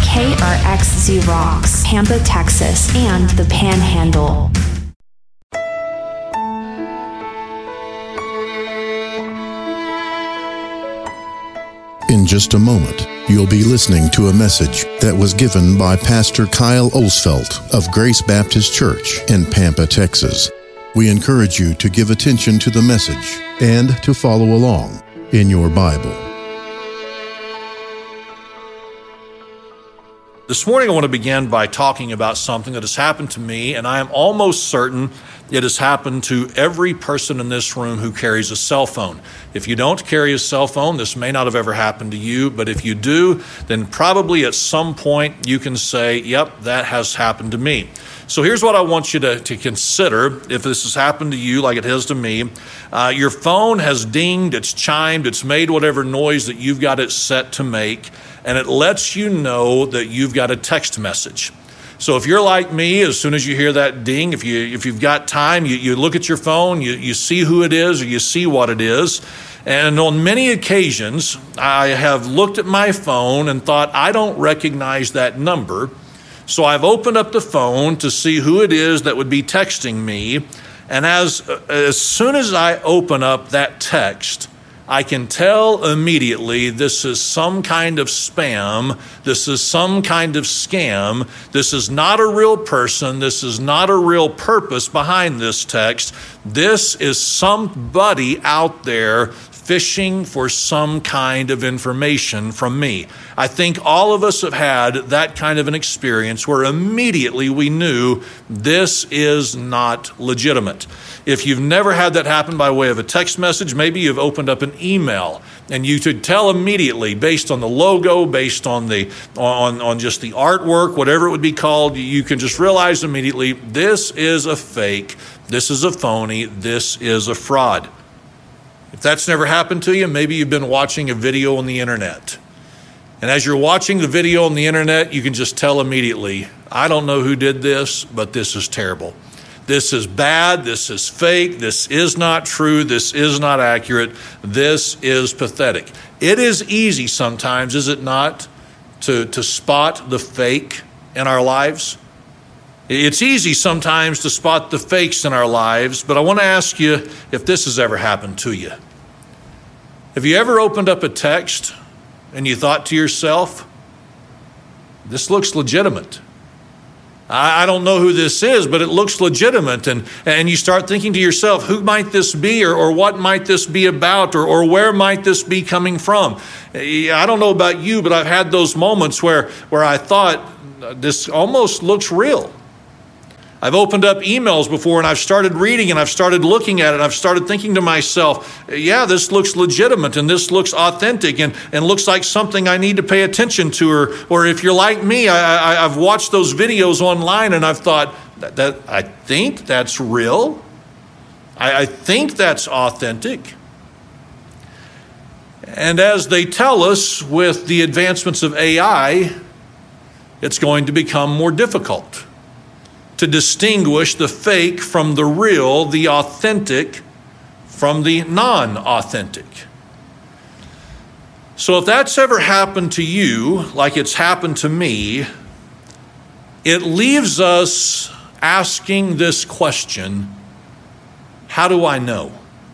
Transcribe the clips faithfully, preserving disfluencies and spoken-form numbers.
K R X Z Rocks, Pampa, Texas, and the Panhandle. In just a moment, you'll be listening to a message that was given by Pastor Kyle Osfelt of Grace Baptist Church in Pampa, Texas. We encourage you to give attention to the message and to follow along in your Bible. This morning I want to begin by talking about something that has happened to me, and I am almost certain it has happened to every person in this room who carries a cell phone. If you don't carry a cell phone, this may not have ever happened to you, but if you do, then probably at some point you can say, yep, that has happened to me. So here's what I want you to, to consider if this has happened to you like it has to me. Uh, your phone has dinged, it's chimed, it's made whatever noise that you've got it set to make, and it lets you know that you've got a text message. So if you're like me, as soon as you hear that ding, if you if you've got time, you, you look at your phone, you, you see who it is, or you see what it is. And on many occasions, I have looked at my phone and thought, I don't recognize that number. So I've opened up the phone to see who it is that would be texting me. And as as soon as I open up that text, I can tell immediately this is some kind of spam. This is some kind of scam. This is not a real person. This is not a real purpose behind this text. This is somebody out there fishing for some kind of information from me. I think all of us have had that kind of an experience where immediately we knew this is not legitimate. If you've never had that happen by way of a text message, maybe you've opened up an email and you could tell immediately based on the logo, based on the on, on just the artwork, whatever it would be called, you can just realize immediately this is a fake, this is a phony, this is a fraud. If that's never happened to you, maybe you've been watching a video on the internet. And as you're watching the video on the internet, you can just tell immediately, I don't know who did this, but this is terrible. This is bad, this is fake, this is not true, this is not accurate, this is pathetic. It is easy sometimes, is it not, to, to spot the fake in our lives? It's easy sometimes to spot the fakes in our lives, but I want to ask you if this has ever happened to you. Have you ever opened up a text and you thought to yourself, this looks legitimate? I don't know who this is, but it looks legitimate. And, and you start thinking to yourself, who might this be, or, or what might this be about, or, or where might this be coming from? I don't know about you, but I've had those moments where, where I thought, this almost looks real. I've opened up emails before and I've started reading and I've started looking at it and I've started thinking to myself, yeah, this looks legitimate and this looks authentic and, and looks like something I need to pay attention to. Or, or if you're like me, I, I, I've watched those videos online and I've thought, that, that I think that's real. I, I think that's authentic. And as they tell us with the advancements of A I, it's going to become more difficult to distinguish the fake from the real, the authentic from the non-authentic. So if that's ever happened to you, like it's happened to me, it leaves us asking this question, how do I know?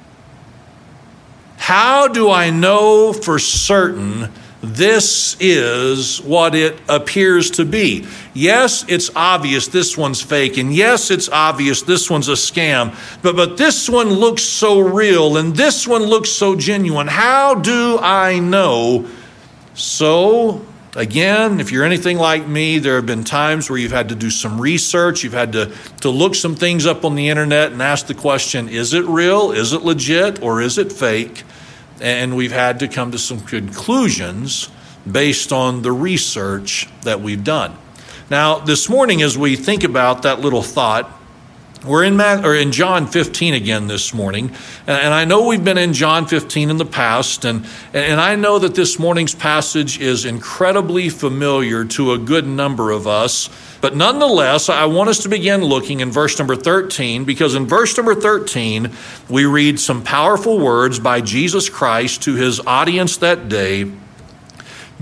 How do I know for certain this is what it appears to be? Yes, it's obvious this one's fake, and yes, it's obvious this one's a scam, but, but this one looks so real, and this one looks so genuine. How do I know? So, again, if you're anything like me, there have been times where you've had to do some research, you've had to, to look some things up on the internet and ask the question, is it real, is it legit, or is it fake? And we've had to come to some conclusions based on the research that we've done. Now, this morning, as we think about that little thought, we're in Matt, or in John fifteen again this morning, and I know we've been in John fifteen in the past, and, and I know that this morning's passage is incredibly familiar to a good number of us, but nonetheless, I want us to begin looking in verse number thirteen, because in verse number thirteen, we read some powerful words by Jesus Christ to his audience that day.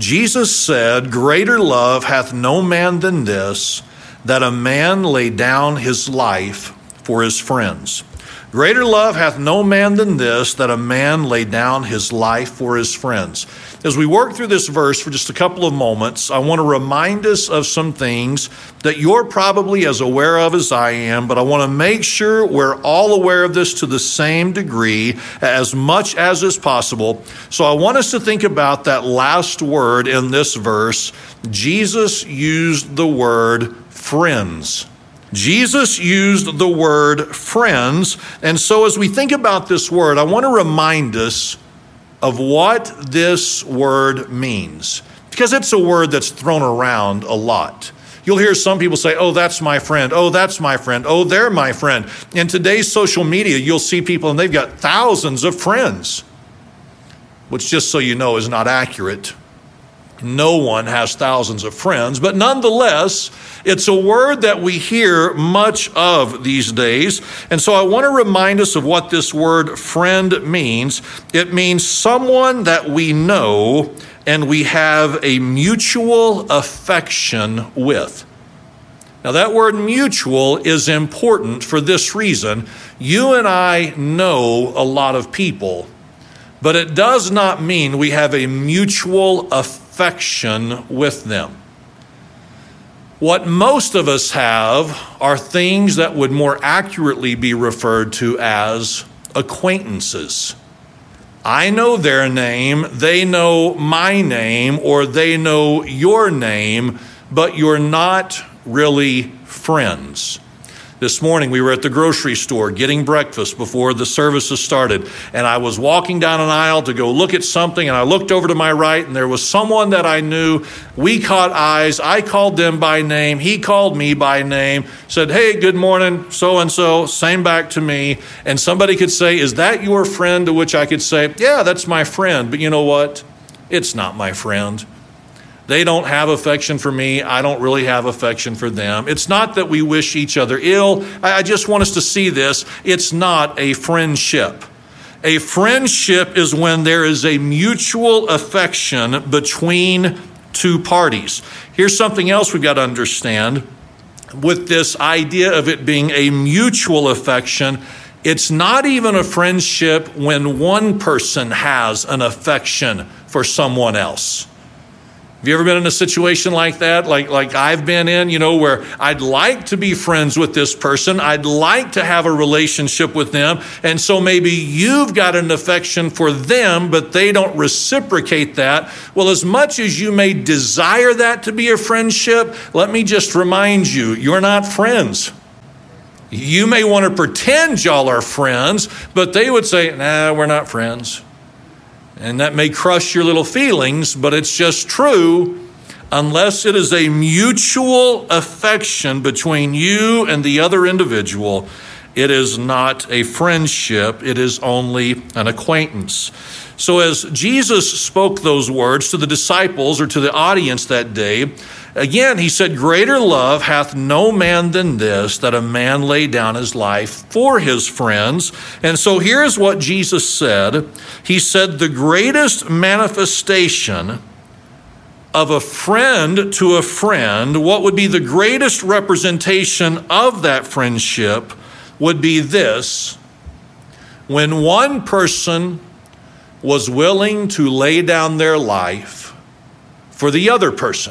Jesus said, "Greater love hath no man than this, that a man lay down his life for his friends." Greater love hath no man than this, that a man lay down his life for his friends. As we work through this verse for just a couple of moments, I want to remind us of some things that you're probably as aware of as I am, but I want to make sure we're all aware of this to the same degree, as much as is possible. So I want us to think about that last word in this verse. Jesus used the word friends. Jesus used the word friends. And so as we think about this word, I want to remind us of what this word means, because it's a word that's thrown around a lot. You'll hear some people say, "Oh, that's my friend. Oh, that's my friend. Oh, they're my friend." In today's social media, you'll see people and they've got thousands of friends, which, just so you know, is not accurate. No one has thousands of friends, but nonetheless, it's a word that we hear much of these days. And so I want to remind us of what this word friend means. It means someone that we know and we have a mutual affection with. Now, that word mutual is important for this reason. You and I know a lot of people, but it does not mean we have a mutual affection with them. What most of us have are things that would more accurately be referred to as acquaintances. I know their name, they know my name, or they know your name, but you're not really friends. This morning, we were at the grocery store getting breakfast before the services started, and I was walking down an aisle to go look at something, and I looked over to my right, and there was someone that I knew. We caught eyes. I called them by name. He called me by name, said, "Hey, good morning, so-and-so," same back to me. And somebody could say, "Is that your friend?" To which I could say, "Yeah, that's my friend." But you know what? It's not my friend. They don't have affection for me. I don't really have affection for them. It's not that we wish each other ill. I just want us to see this. It's not a friendship. A friendship is when there is a mutual affection between two parties. Here's something else we've got to understand. With this idea of it being a mutual affection, it's not even a friendship when one person has an affection for someone else. Have you ever been in a situation like that, like, like I've been in, you know, where I'd like to be friends with this person, I'd like to have a relationship with them, and so maybe you've got an affection for them, but they don't reciprocate that. Well, as much as you may desire that to be a friendship, let me just remind you, you're not friends. You may want to pretend y'all are friends, but they would say, "Nah, we're not friends." And that may crush your little feelings, but it's just true. Unless it is a mutual affection between you and the other individual, it is not a friendship. It is only an acquaintance. So as Jesus spoke those words to the disciples or to the audience that day, again, he said, "Greater love hath no man than this, that a man lay down his life for his friends." And so here's what Jesus said. He said, the greatest manifestation of a friend to a friend, what would be the greatest representation of that friendship would be this: when one person was willing to lay down their life for the other person.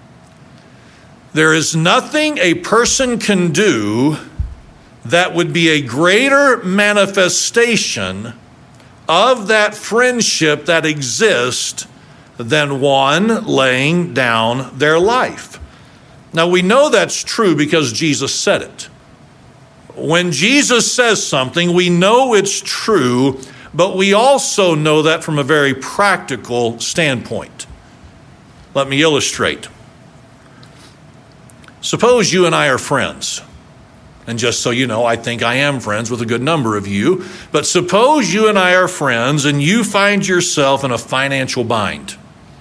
There is nothing a person can do that would be a greater manifestation of that friendship that exists than one laying down their life. Now, we know that's true because Jesus said it. When Jesus says something, we know it's true, but we also know that from a very practical standpoint. Let me illustrate. Suppose you and I are friends. And just so you know, I think I am friends with a good number of you. But suppose you and I are friends and you find yourself in a financial bind.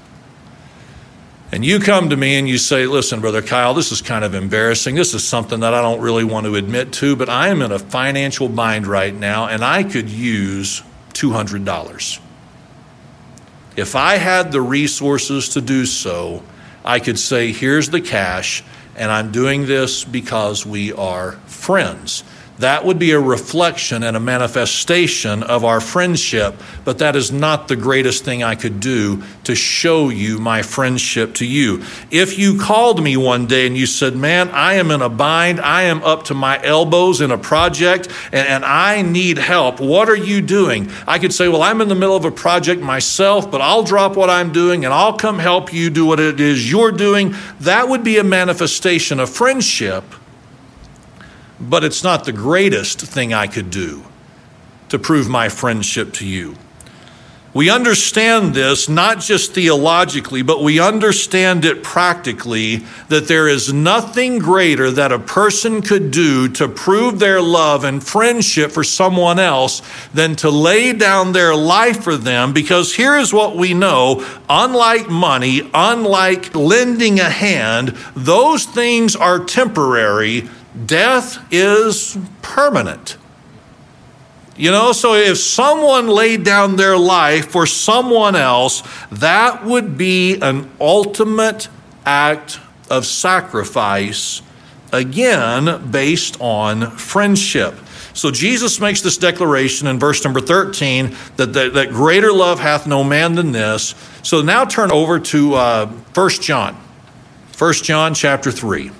And you come to me and you say, "Listen, Brother Kyle, this is kind of embarrassing. This is something that I don't really want to admit to, but I am in a financial bind right now and I could use two hundred dollars. If I had the resources to do so, I could say, here's the cash, and I'm doing this because we are friends. That would be a reflection and a manifestation of our friendship, but that is not the greatest thing I could do to show you my friendship to you. If you called me one day and you said, man, I am in a bind, I am up to my elbows in a project, and, and I need help, what are you doing? I could say, well, I'm in the middle of a project myself, but I'll drop what I'm doing and I'll come help you do what it is you're doing. That would be a manifestation of friendship. But it's not the greatest thing I could do to prove my friendship to you. We understand this not just theologically, but we understand it practically, that there is nothing greater that a person could do to prove their love and friendship for someone else than to lay down their life for them. Because here is what we know: unlike money, unlike lending a hand, those things are temporary. Death is permanent. You know, so if someone laid down their life for someone else, that would be an ultimate act of sacrifice, again, based on friendship. So Jesus makes this declaration in verse number thirteen, that, that, that greater love hath no man than this. So now turn over to uh, First John. First John chapter three.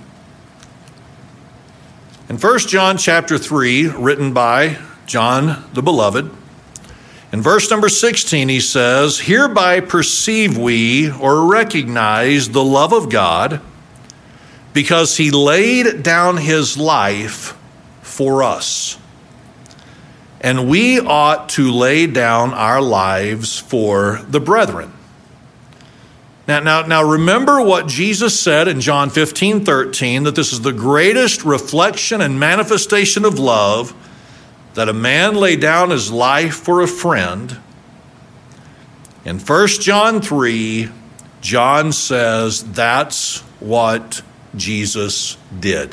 In First John chapter three, written by John the Beloved, in verse number sixteen, he says, hereby perceive we or recognize the love of God, because he laid down his life for us. And we ought to lay down our lives for the brethren. Now, now, now remember what Jesus said in John fifteen thirteen, that this is the greatest reflection and manifestation of love, that a man lay down his life for a friend. In First John three, John says that's what Jesus did.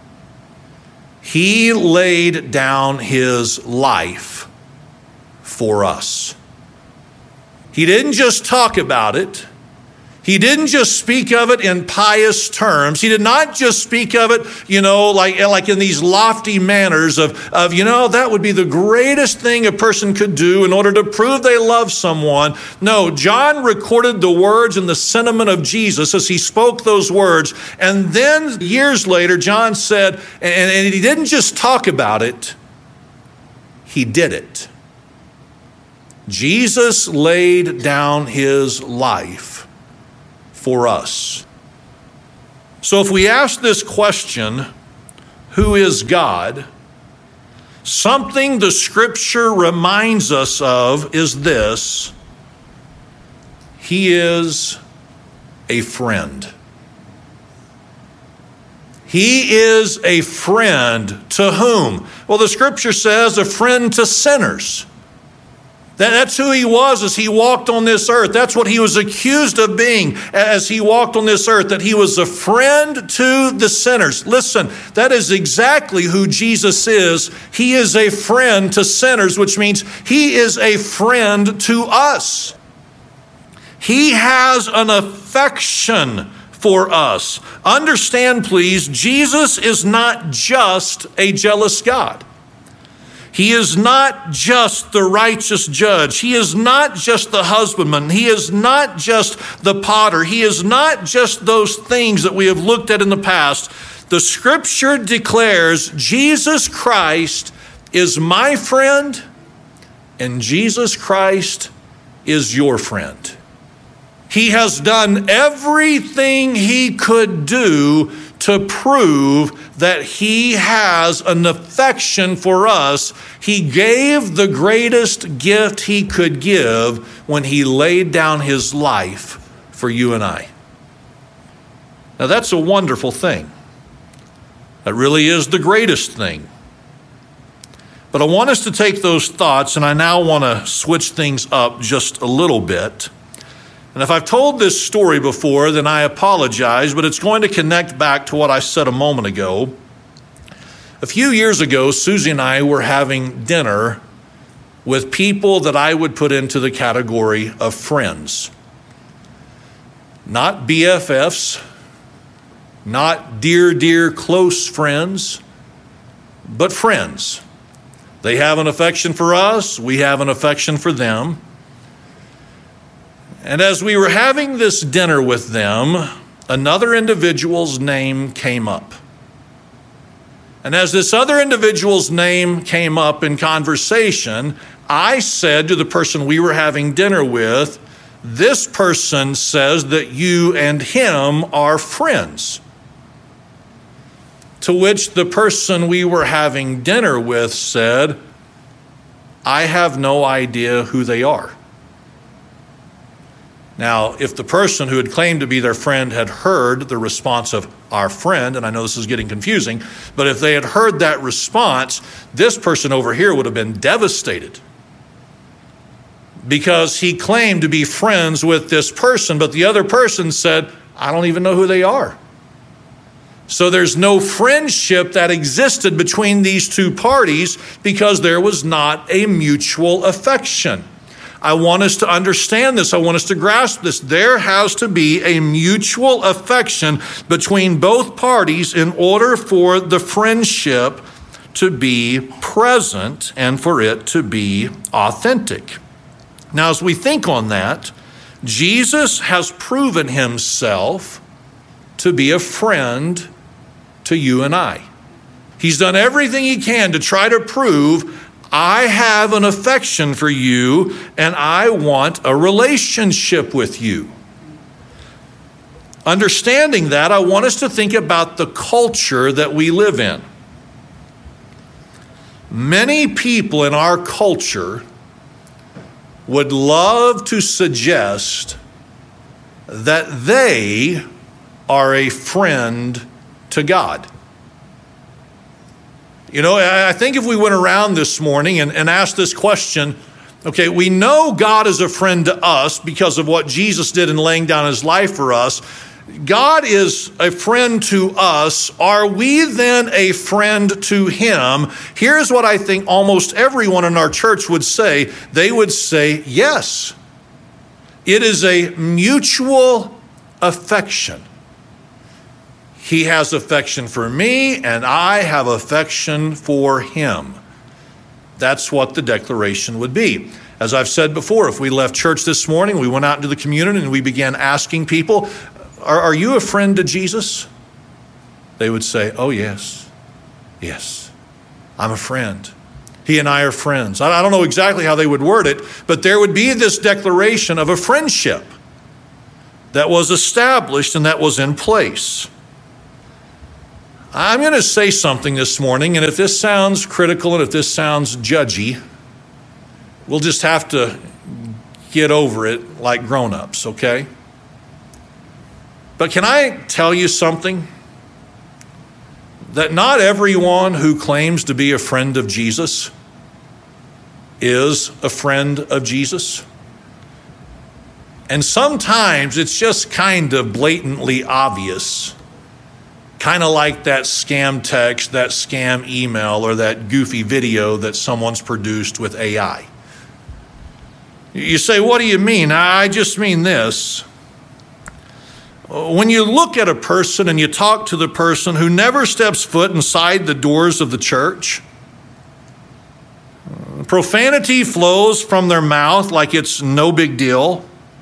He laid down his life for us. He didn't just talk about it. He didn't just speak of it in pious terms. He did not just speak of it, you know, like, like in these lofty manners of, of, you know, that would be the greatest thing a person could do in order to prove they love someone. No, John recorded the words and the sentiment of Jesus as he spoke those words. And then years later, John said, and, and he didn't just talk about it, he did it. Jesus laid down his life for us. So if we ask this question, who is God? Something the scripture reminds us of is this: he is a friend. He is a friend to whom? Well, the scripture says a friend to sinners. That's who he was as he walked on this earth. That's what he was accused of being as he walked on this earth, that he was a friend to the sinners. Listen, that is exactly who Jesus is. He is a friend to sinners, which means he is a friend to us. He has an affection for us. Understand, please, Jesus is not just a jealous God. He is not just the righteous judge. He is not just the husbandman. He is not just the potter. He is not just those things that we have looked at in the past. The scripture declares Jesus Christ is my friend, and Jesus Christ is your friend. He has done everything he could do to prove that he has an affection for us. He gave the greatest gift he could give when he laid down his life for you and I. Now that's a wonderful thing. That really is the greatest thing. But I want us to take those thoughts, and I now want to switch things up just a little bit. And if I've told this story before, then I apologize, but it's going to connect back to what I said a moment ago. A few years ago, Susie and I were having dinner with people that I would put into the category of friends. Not B F Fs, not dear, dear, close friends, but friends. They have an affection for us, we have an affection for them. And as we were having this dinner with them, another individual's name came up. And as this other individual's name came up in conversation, I said to the person we were having dinner with, this person says that you and him are friends. To which the person we were having dinner with said, I have no idea who they are. Now, if the person who had claimed to be their friend had heard the response of our friend, and I know this is getting confusing, but if they had heard that response, this person over here would have been devastated. Because he claimed to be friends with this person, but the other person said, I don't even know who they are. So there's no friendship that existed between these two parties because there was not a mutual affection. I want us to understand this. I want us to grasp this. There has to be a mutual affection between both parties in order for the friendship to be present and for it to be authentic. Now, as we think on that, Jesus has proven himself to be a friend to you and I. He's done everything he can to try to prove, I have an affection for you and I want a relationship with you. Understanding that, I want us to think about the culture that we live in. Many people in our culture would love to suggest that they are a friend to God. You know, I think if we went around this morning and, and asked this question, okay, we know God is a friend to us because of what Jesus did in laying down his life for us. God is a friend to us. Are we then a friend to him? Here's what I think almost everyone in our church would say. They would say, yes. It is a mutual affection. He has affection for me, and I have affection for him. That's what the declaration would be. As I've said before, if we left church this morning, we went out into the community and we began asking people, are, are you a friend to Jesus? They would say, oh, yes, yes, I'm a friend. He and I are friends. I don't know exactly how they would word it, but there would be this declaration of a friendship that was established and that was in place. I'm going to say something this morning, and if this sounds critical and if this sounds judgy, we'll just have to get over it like grown-ups, okay? But can I tell you something? That not everyone who claims to be a friend of Jesus is a friend of Jesus. And sometimes it's just kind of blatantly obvious. Kind of like that scam text, that scam email, or that goofy video that someone's produced with A I. You say, what do you mean? I just mean this. When you look at a person and you talk to the person who never steps foot inside the doors of the church, profanity flows from their mouth like it's no big deal.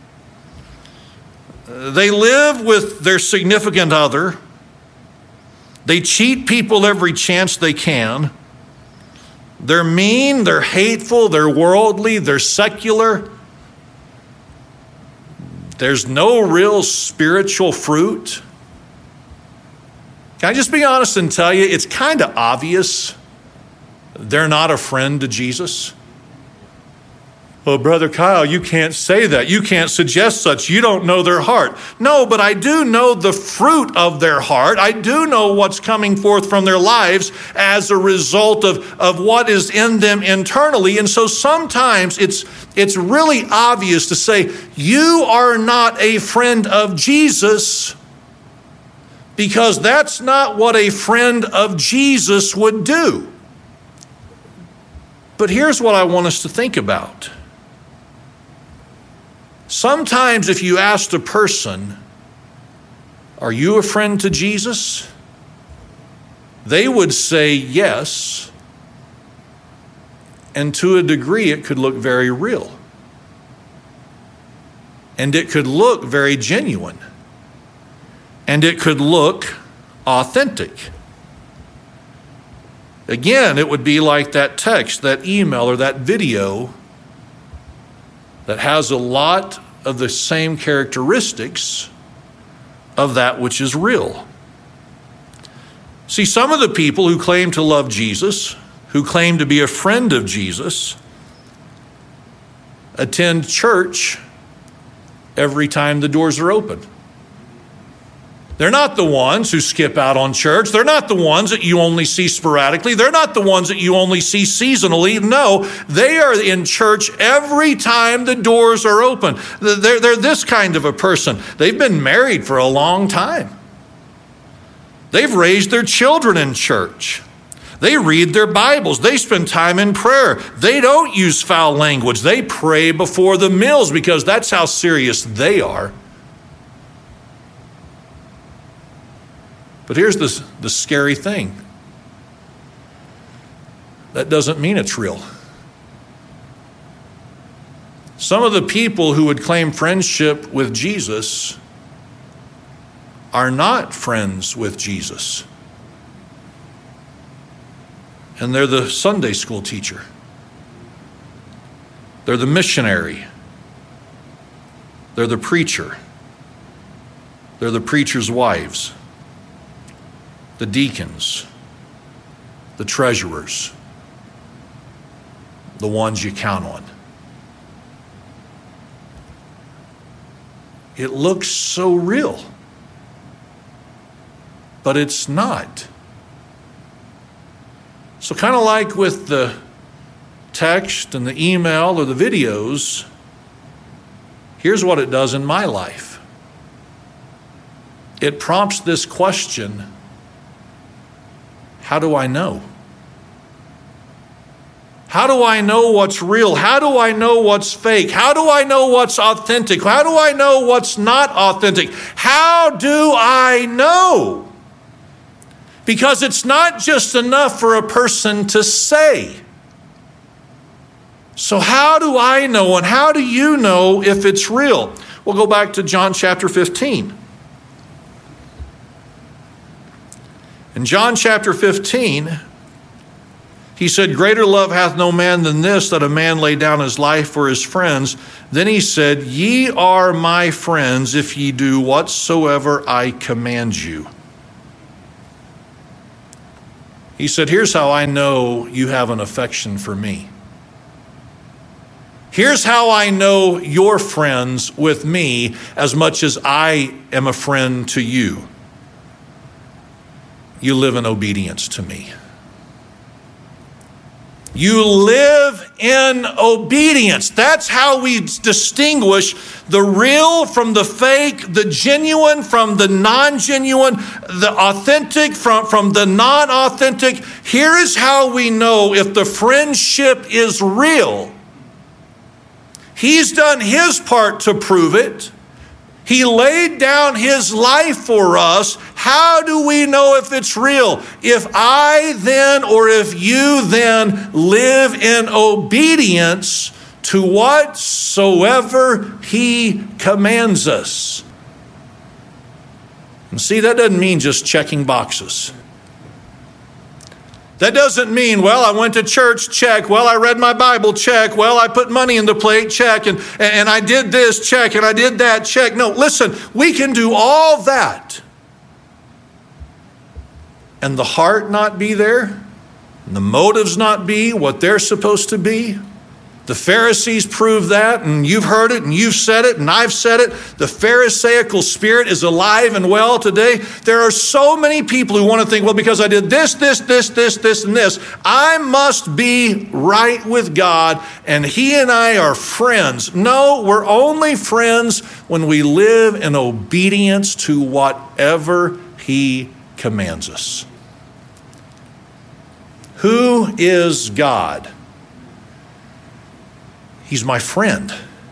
They live with their significant other. They cheat people every chance they can. They're mean, they're hateful, they're worldly, they're secular. There's no real spiritual fruit. Can I just be honest and tell you, it's kind of obvious they're not a friend to Jesus. Well, Brother Kyle, you can't say that. You can't suggest such. You don't know their heart. No, but I do know the fruit of their heart. I do know what's coming forth from their lives as a result of, of what is in them internally. And so sometimes it's, it's really obvious to say, you are not a friend of Jesus, because that's not what a friend of Jesus would do. But here's what I want us to think about. Sometimes if you asked a person, are you a friend to Jesus? They would say yes. And to a degree, it could look very real. And it could look very genuine. And it could look authentic. Again, it would be like that text, that email, or that video that has a lot of the same characteristics of that which is real. See, some of the people who claim to love Jesus, who claim to be a friend of Jesus, attend church every time the doors are open. They're not the ones who skip out on church. They're not the ones that you only see sporadically. They're not the ones that you only see seasonally. No, they are in church every time the doors are open. They're, they're this kind of a person. They've been married for a long time. They've raised their children in church. They read their Bibles. They spend time in prayer. They don't use foul language. They pray before the meals because that's how serious they are. But here's the, the scary thing. That doesn't mean it's real. Some of the people who would claim friendship with Jesus are not friends with Jesus. And they're the Sunday school teacher. They're the missionary. They're the preacher. They're the preacher's wives. The deacons, the treasurers, the ones you count on. It looks so real, but it's not. So kind of like with the text and the email or the videos, here's what it does in my life. It prompts this question: how do I know? How do I know what's real? How do I know what's fake? How do I know what's authentic? How do I know what's not authentic? How do I know? Because it's not just enough for a person to say. So how do I know, and how do you know if it's real? We'll go back to John chapter fifteen. In John chapter fifteen, he said, "Greater love hath no man than this, that a man lay down his life for his friends." Then he said, "Ye are my friends if ye do whatsoever I command you." He said, here's how I know you have an affection for me. Here's how I know you're friends with me as much as I am a friend to you. You live in obedience to me. You live in obedience. That's how we distinguish the real from the fake, the genuine from the non-genuine, the authentic from, from the non-authentic. Here is how we know if the friendship is real. He's done his part to prove it. He laid down his life for us. How do we know if it's real? If I then, or if you then, live in obedience to whatsoever he commands us. And see, that doesn't mean just checking boxes. That doesn't mean, well, I went to church, check. Well, I read my Bible, check. Well, I put money in the plate, check. And, and I did this, check. And I did that, check. No, listen, we can do all that. And the heart not be there. And the motives not be what they're supposed to be. The Pharisees proved that, and you've heard it, and you've said it, and I've said it. The Pharisaical spirit is alive and well today. There are so many people who want to think, well, because I did this, this, this, this, this, and this, I must be right with God, and he and I are friends. No, we're only friends when we live in obedience to whatever he commands us. Who is God? He's my friend.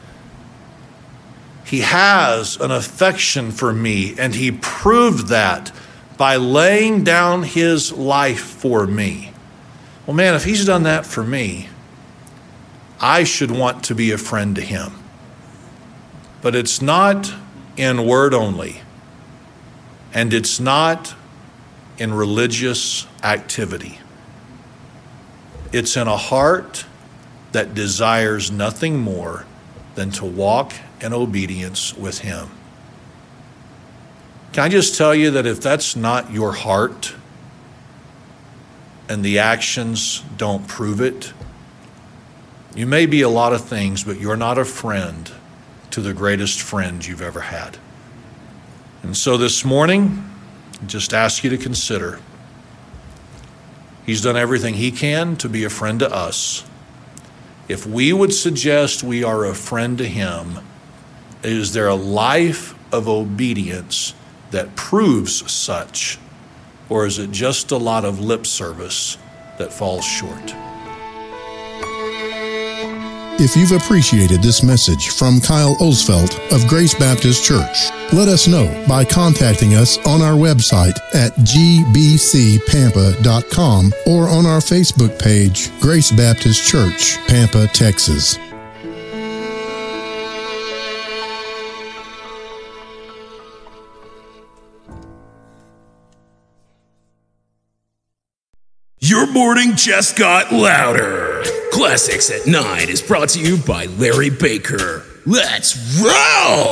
He has an affection for me, and he proved that by laying down his life for me. Well, man, if he's done that for me, I should want to be a friend to him. But it's not in word only, and it's not in religious activity. It's in a heart that desires nothing more than to walk in obedience with him. Can I just tell you that if that's not your heart and the actions don't prove it, you may be a lot of things, but you're not a friend to the greatest friend you've ever had. And so this morning, I just ask you to consider, he's done everything he can to be a friend to us. If we would suggest we are a friend to him, is there a life of obedience that proves such? Or is it just a lot of lip service that falls short? If you've appreciated this message from Kyle Osfelt of Grace Baptist Church, let us know by contacting us on our website at g b c pampa dot com or on our Facebook page, Grace Baptist Church, Pampa, Texas. Your morning just got louder. Classics at nine is brought to you by Larry Baker. Let's roll!